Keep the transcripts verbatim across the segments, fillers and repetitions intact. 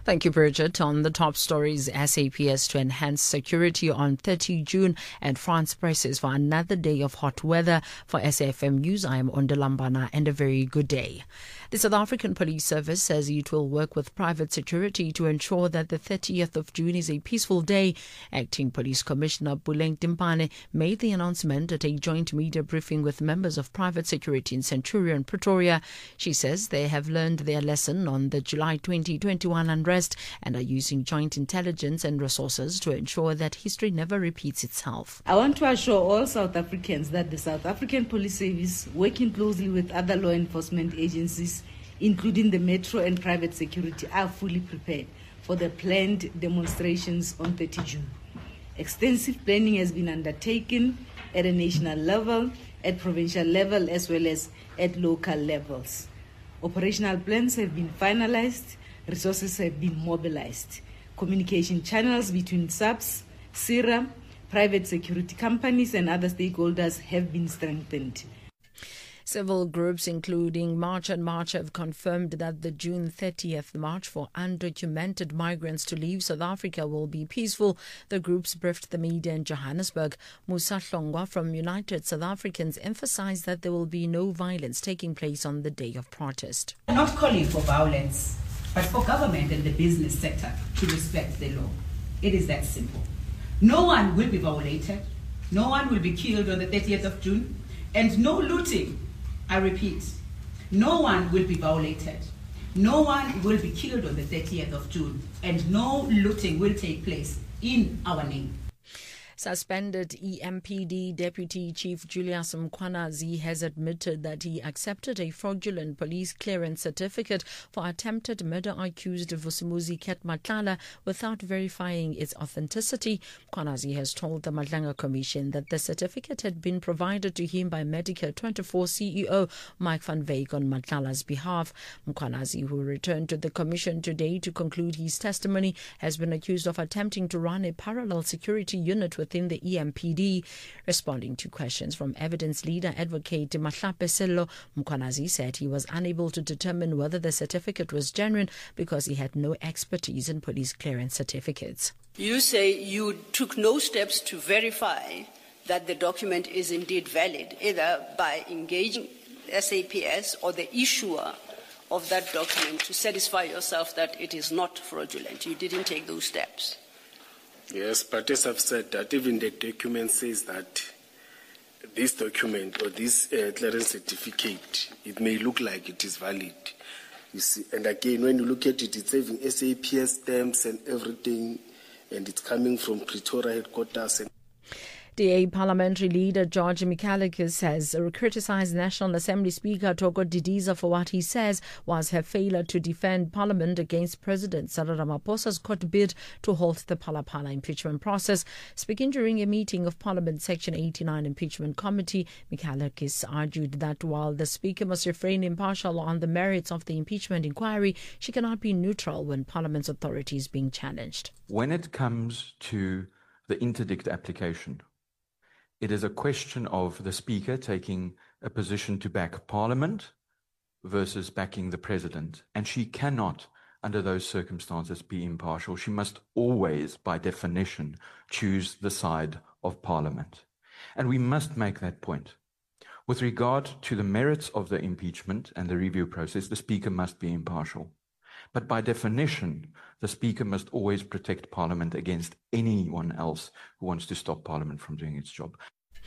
Thank you, Bridget. On the top stories, S A P S to enhance security on thirtieth of June, and France presses for another day of hot weather. For S A F M News, I am Ondalambana, and a very good day. The South African Police Service says it will work with private security to ensure that the thirtieth of June is a peaceful day. Acting Police Commissioner Buleng Timpane made the announcement at a joint media briefing with members of private security in Centurion, Pretoria. She says they have learned their lesson on the July twenty twenty-one unrest and are using joint intelligence and resources to ensure that history never repeats itself. I want to assure all South Africans that the South African Police Service, working closely with other law enforcement agencies, including the Metro and private security, are fully prepared for the planned demonstrations on thirtieth of June. Extensive planning has been undertaken at a national level, at provincial level, as well as at local levels. Operational plans have been finalized. Resources have been mobilized. Communication channels between S A P S, SIRA, private security companies and other stakeholders have been strengthened. Several groups, including March and March, have confirmed that the June thirtieth march for undocumented migrants to leave South Africa will be peaceful. The groups briefed the media in Johannesburg. Musa Hlongwa from United South Africans emphasized that there will be no violence taking place on the day of protest. I'm not calling for violence, but for government and the business sector to respect the law. It is that simple. No one will be violated, no one will be killed on the thirtieth of June, and no looting. I repeat, no one will be violated, no one will be killed on the thirtieth of June, and no looting will take place in our name. Suspended E M P D Deputy Chief Julius Mkhwanazi has admitted that he accepted a fraudulent police clearance certificate for attempted murder accused Vusimuzi Ket Matlala without verifying its authenticity. Mkhwanazi has told the Madlanga Commission that the certificate had been provided to him by Medicare twenty-four C E O Mike van Wyk on Matlala's behalf. Mkhwanazi, who returned to the Commission today to conclude his testimony, has been accused of attempting to run a parallel security unit with within the E M P D. Responding to questions from evidence leader advocate Mahlape Sello, Mkhwanazi said he was unable to determine whether the certificate was genuine because he had no expertise in police clearance certificates. You say you took no steps to verify that the document is indeed valid, either by engaging S A P S or the issuer of that document to satisfy yourself that it is not fraudulent. You didn't take those steps. Yes, but as I've said, that even the document says that this document or this uh, clearance certificate, it may look like it is valid. You see, and again, when you look at it, it's having S A P S stamps and everything, and it's coming from Pretoria headquarters. And D A parliamentary leader George Michaelikis has criticised National Assembly Speaker Thoko Didiza for what he says was her failure to defend Parliament against President Cyril Ramaphosa's court bid to halt the Phala-Phala impeachment process. Speaking during a meeting of Parliament's Section eighty-nine Impeachment Committee, Michaelikis argued that while the Speaker must refrain impartial on the merits of the impeachment inquiry, she cannot be neutral when Parliament's authority is being challenged. When it comes to the interdict application, it is a question of the Speaker taking a position to back Parliament versus backing the President. And she cannot, under those circumstances, be impartial. She must always, by definition, choose the side of Parliament. And we must make that point. With regard to the merits of the impeachment and the review process, the Speaker must be impartial. But by definition, the Speaker must always protect Parliament against anyone else who wants to stop Parliament from doing its job.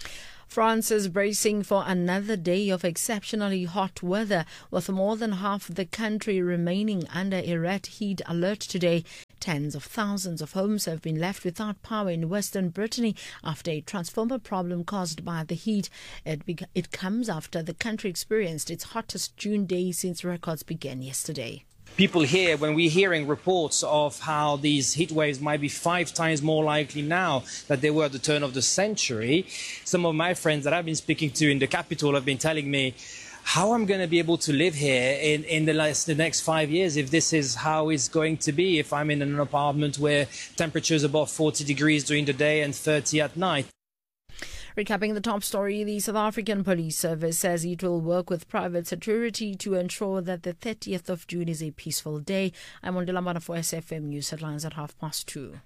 France is bracing for another day of exceptionally hot weather, with more than half the country remaining under a red heat alert today. Tens of thousands of homes have been left without power in Western Brittany after a transformer problem caused by the heat. It, be- it comes after the country experienced its hottest June day since records began yesterday. People here, when we're hearing reports of how these heat waves might be five times more likely now than they were at the turn of the century, some of my friends that I've been speaking to in the capital have been telling me how I'm going to be able to live here in, in the, last, the next five years if this is how it's going to be, if I'm in an apartment where temperatures above forty degrees during the day and thirty at night. Recapping the top story, the South African Police Service says it will work with private security to ensure that the thirtieth of June is a peaceful day. I'm Mondela Mara for S F M News Headlines at half past two.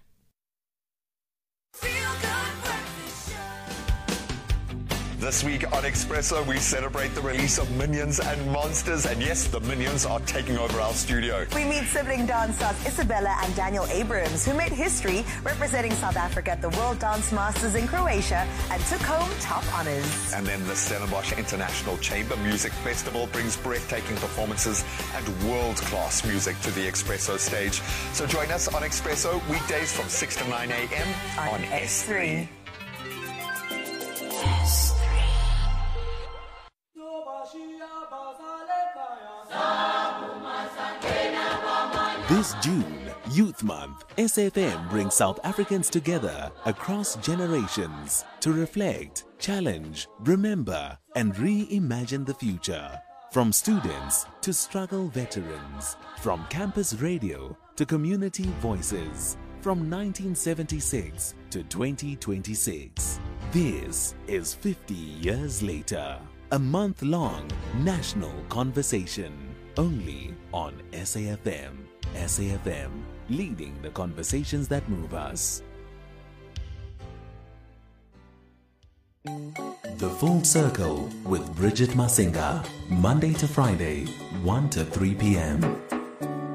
This week on Expresso, we celebrate the release of Minions and Monsters. And yes, the Minions are taking over our studio. We meet sibling dance stars Isabella and Daniel Abrams, who made history representing South Africa at the World Dance Masters in Croatia and took home top honors. And then the Stellenbosch International Chamber Music Festival brings breathtaking performances and world-class music to the Expresso stage. So join us on Expresso weekdays from six to nine a.m. on, on S three. This June, Youth Month, S F M brings South Africans together across generations to reflect, challenge, remember, and reimagine the future. From students to struggle veterans, from campus radio to community voices, from nineteen seventy-six to twenty twenty-six. This is fifty years later. A month-long national conversation, only on S A F M. S A F M, leading the conversations that move us. The Full Circle with Bridget Masinga, Monday to Friday, one to three p.m.